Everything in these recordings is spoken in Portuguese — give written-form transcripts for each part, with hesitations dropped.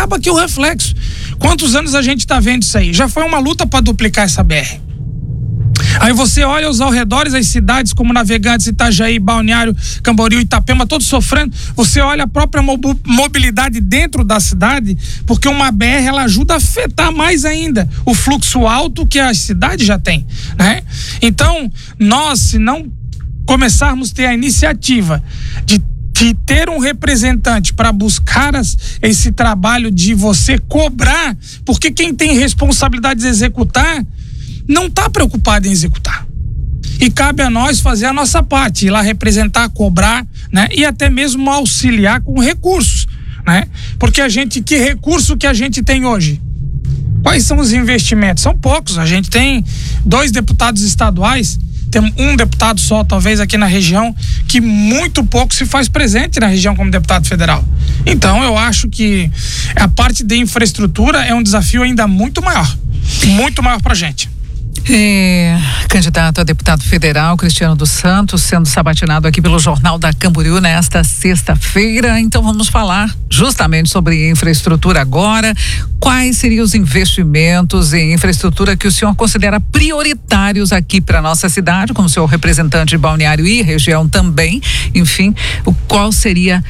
acaba aqui o reflexo. Quantos anos a gente está vendo isso aí? Já foi uma luta para duplicar essa BR. Aí você olha os arredores, as cidades como Navegantes, Itajaí, Balneário, Camboriú, Itapema, todos sofrendo. Você olha a própria mobilidade dentro da cidade, porque uma BR ela ajuda a afetar mais ainda o fluxo alto que a cidade já tem, né? Então, nós, se não começarmos a ter a iniciativa de ter um representante para buscar esse trabalho de você cobrar, porque quem tem responsabilidade de executar não está preocupado em executar. E cabe a nós fazer a nossa parte, ir lá representar, cobrar, né? E até mesmo auxiliar com recursos, né? Porque que recurso que a gente tem hoje? Quais são os investimentos? São poucos. A gente tem 2 deputados estaduais, tem um deputado só, talvez, aqui na região, que muito pouco se faz presente na região como deputado federal. Então, eu acho que a parte de infraestrutura é um desafio ainda muito maior pra gente. Candidato a deputado federal Cristiano dos Santos, sendo sabatinado aqui pelo Jornal da Camboriú nesta sexta-feira. Então vamos falar justamente sobre infraestrutura agora. Quais seriam os investimentos em infraestrutura que o senhor considera prioritários aqui para nossa cidade, como senhor representante de Balneário e região também? Enfim, qual seria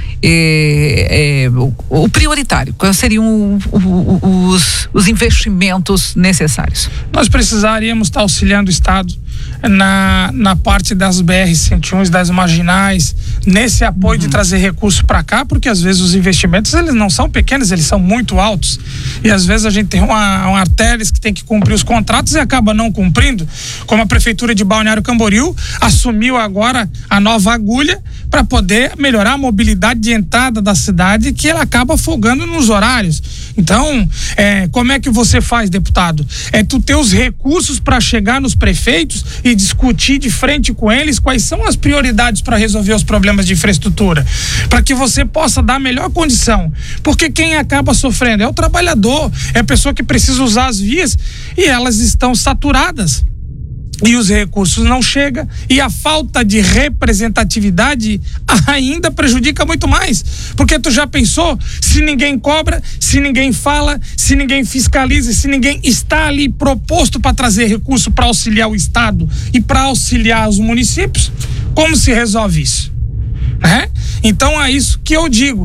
o prioritário? Quais seriam os investimentos necessários? Nós precisaríamos estar auxiliando o Estado na parte das BR-101, das marginais, nesse apoio de trazer recursos para cá, porque às vezes os investimentos eles não são pequenos, eles são muito altos, e às vezes a gente tem uma artérias que tem que cumprir os contratos e acaba não cumprindo, como a Prefeitura de Balneário Camboriú assumiu agora a nova agulha para poder melhorar a mobilidade de entrada da cidade, que ela acaba folgando nos horários. Então, como é que você faz, deputado? É tu ter os recursos para chegar nos prefeitos e discutir de frente com eles quais são as prioridades para resolver os problemas de infraestrutura, para que você possa dar a melhor condição, porque quem acaba sofrendo é o trabalhador, é a pessoa que precisa usar as vias e elas estão saturadas. E os recursos não chegam, e a falta de representatividade ainda prejudica muito mais, porque tu já pensou, se ninguém cobra, se ninguém fala, se ninguém fiscaliza, se ninguém está ali proposto para trazer recurso para auxiliar o Estado e para auxiliar os municípios, como se resolve isso? Então é isso que eu digo.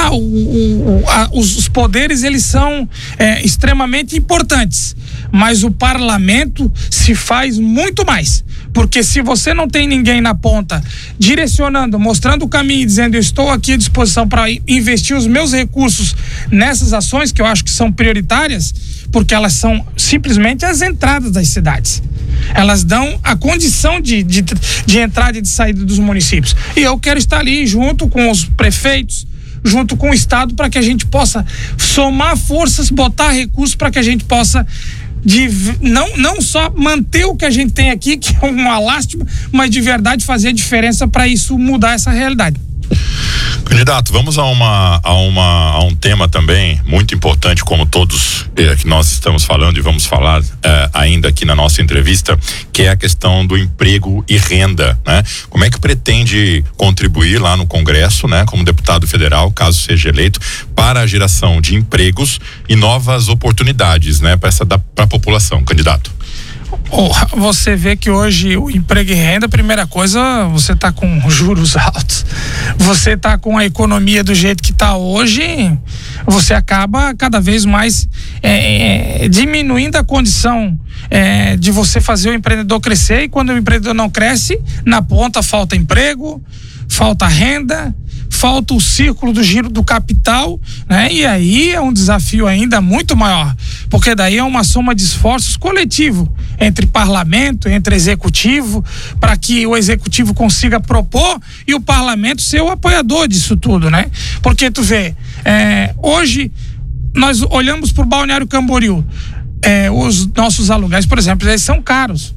Os poderes eles são extremamente importantes, mas o parlamento se faz muito mais, porque se você não tem ninguém na ponta direcionando, mostrando o caminho, dizendo eu estou aqui à disposição para investir os meus recursos nessas ações que eu acho que são prioritárias, porque elas são simplesmente as entradas das cidades. Elas dão a condição de entrada e de saída dos municípios. E eu quero estar ali junto com os prefeitos, junto com o Estado, para que a gente possa somar forças, botar recursos para que a gente possa não só manter o que a gente tem aqui, que é uma lástima, mas de verdade fazer a diferença para isso mudar essa realidade. Candidato, vamos a um tema também muito importante, como todos que nós estamos falando e vamos falar ainda aqui na nossa entrevista, que é a questão do emprego e renda, né? Como é que pretende contribuir lá no Congresso, né, como deputado federal, caso seja eleito, para a geração de empregos e novas oportunidades, né, para a população, candidato? Você vê que hoje o emprego e renda, primeira coisa, você está com juros altos, você está com a economia do jeito que está hoje, você acaba cada vez mais diminuindo a condição de você fazer o empreendedor crescer, e quando o empreendedor não cresce, na ponta falta emprego, falta renda, falta o círculo do giro do capital, né? E aí é um desafio ainda muito maior, porque daí é uma soma de esforços coletivo entre parlamento, entre executivo, para que o executivo consiga propor e o parlamento ser o apoiador disso tudo, né? Porque tu vê, hoje nós olhamos para o Balneário Camboriú, os nossos aluguéis, por exemplo, eles são caros.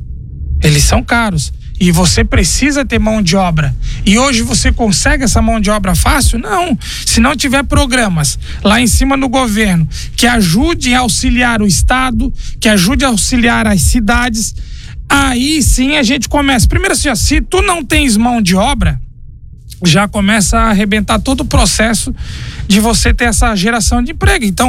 E você precisa ter mão de obra. E hoje você consegue essa mão de obra fácil? Não. Se não tiver programas lá em cima no governo que ajudem a auxiliar o Estado, que ajude a auxiliar as cidades, aí sim a gente começa. Primeiro assim, se tu não tens mão de obra, já começa a arrebentar todo o processo de você ter essa geração de emprego. Então,